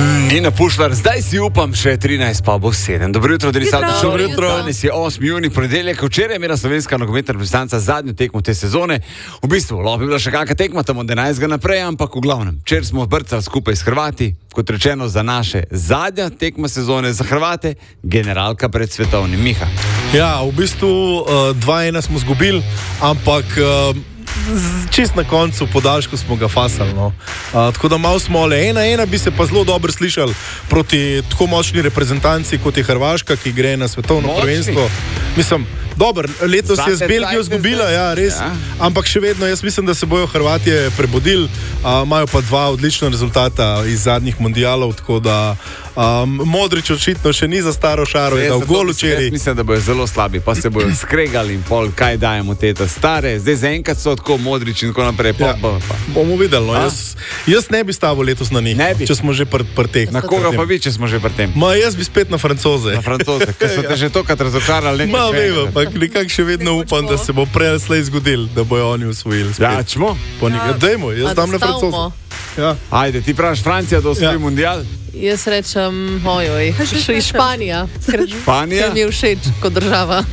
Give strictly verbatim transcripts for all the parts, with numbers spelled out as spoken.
Nina Pušlar, zdaj si upam še trinajst, pa bo sedem. Dobro jutro, Denis Avdić. Dobro jutro. Danes je osmi junij, ponedeljek. Včeraj je imela slovenska nogometna reprezentanca zadnjo tekmo te sezone. V bistvu, lahko bi bila še kakšna tekma tam od enajstega naprej, ampak v glavnem. Včeraj smo brcali skupaj s Hrvati, kot rečeno, za naše zadnja tekma sezone za Hrvate, generalka pred svetovnim Miha. Ja, v bistvu uh, dva ena smo zgubili, ampak uh, čist na koncu podaljšku smo ga fasali. No. Uh, tako da malo smo le ena ena, bi se pa zelo dobro slišali proti tako močni reprezentanci, kot je Hrvaška, ki gre na svetovno Močni. prvenstvo. Mislim, dobro, letos Zate je z Belgijo zgubila, ja, res, ja. Ampak še vedno, jaz mislim, da se bojo Hrvatje prebudili, uh, imajo pa dva odlična rezultata iz zadnjih mundialov, tako da um, Modrić očitno še ni za staro šaro, je dal gol včeraj. Jaz mislim, da bojo zelo slabi, pa se bojo skregali in pol, kaj dajemo te ta stare. Zdaj zaenkrat so tako Modrić in tako naprej. Pa, Ja. pa, pa. Bomo videli, no. jaz, jaz ne bi stavil letos na njih, Ne bi. če smo že pri pr teh. Na koga pa vi, če smo že pri tem? Ma, jaz bi spet na Francoze. Na Francoze, ker so te že tokrat razočarali. Ma, vem, ampak nekako še vedno upam, da se bo prej ali slej zgodil, da bojo oni usvojili. spet. Ja, čmo? Po nekaj, dajmo, jaz dam na Francoze. Ja. Ajde, ti praviš Francija, da osvoji Ja. mundial? Jaz rečem, ojoj, še iz Španija. Španija? Ker mi je všeč kot država.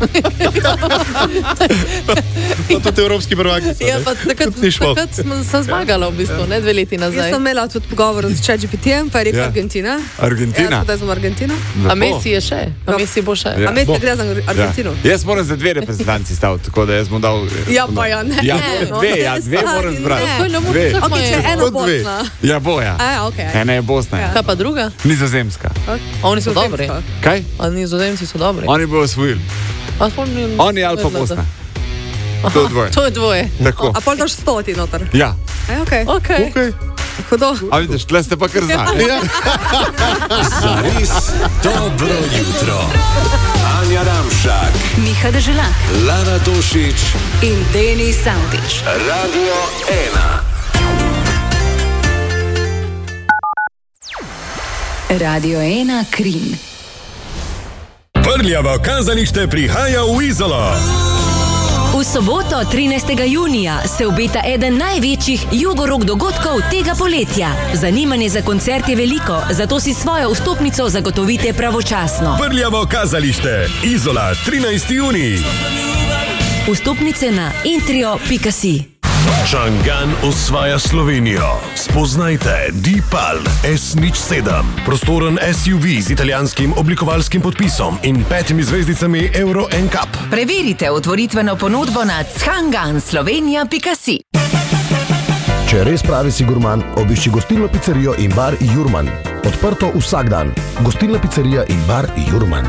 Pa tudi evropski prvaki so. Ja, ne? pa takrat, Tudi ni šlo. takrat sem, sem zmagala v bistvu, ne dve leti Jaz nazaj. sem imela tudi pogovor z ChatGPT-jem, pa je rekel Ja. Argentina. Argentina? Ja, zdaj sem Argentina. A Messi je še, a Messi bo še. Ja. A Messi Bo. gre za Argentino. Ja. Jaz moram za dve reprezentanci staviti, tako da jaz bom dal... Ja, pa ja, ne. Ja, no, dve, ja, ne, dve moram stari, zbrati. ne. To ne Dve. moreš. Ok, če eno Kako dve? Bosna. Ja, bo, ja. A, ok. Ena je Bosna, ja. Kaj pa druga? Nizozemska. A oni so dobri. Kaj? A nizozemci so dobri. Oni bojo osvojili. A sploh ni- Oni ali pa Bosna. To je dvoje. To je dvoje. Tako. A pol daš stoti noter. Ja. A, ok. Okay. Okay. Hudo. A vidiš, tle ste pa kar znali. Ja. Zares dobro jutro. Anja Ramšak, Miha Deželak Lana Tošič, in Denis Avdić. Radio ena. Radio ena Krim. Prljavo kazalište prihaja v Izolo. V soboto, trinajstega junija, se obeta eden največjih jugorok dogodkov tega poletja. Zanimanje za koncert je veliko, zato si svojo vstopnico zagotovite pravočasno. Prljavo kazalište, Izola, trinajsti junij. Vstopnice na intrio pika si. Čangan osvaja Slovenijo. Spoznajte Dipal S nič sedem. Prostoren S U V z italijanskim oblikovalskim podpisom in petimi zvezdicami Euro N C A P. Preverite otvoritveno ponudbo na čangan slovenija pika si. Če res pravi si gurman, obišči gostilno pizzerijo in bar Jurman. Odprto vsak dan. Gostilna pizzerija in bar Jurman.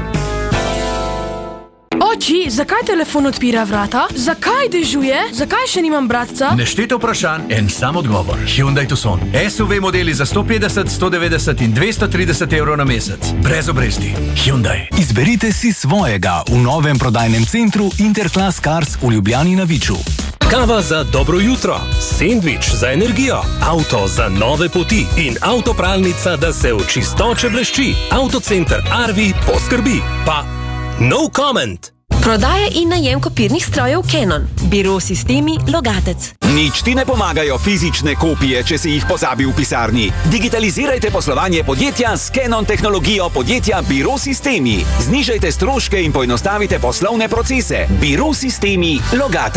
Oči, zakaj telefon odpira vrata? Zakaj dežuje? Zakaj še nimam bratca? Neštete vprašanj, en sam odgovor. Hyundai Tucson. S U V modeli za sto petdeset, sto devetdeset in dvesto trideset evrov na mesec. Brez obresti. Hyundai. Izberite si svojega v novem prodajnem centru Interclass Cars v Ljubljani na Viču. Kava za dobro jutro, sendvič za energijo, avto za nove poti in avtopralnica, da se v čistoče blešči. Avtocenter Arvi poskrbi. Pa no comment. Prodaja in najem kopirnih strojev Canon. Biro sistemi Logatec. Nič ti ne pomagajo fizične kopije, če si jih pozabi v pisarni. Digitalizirajte poslovanje podjetja s Canon tehnologijo podjetja Biro Sistemi. Znižajte stroške in poenostavite poslovne procese. Biro Sistemi Logatec.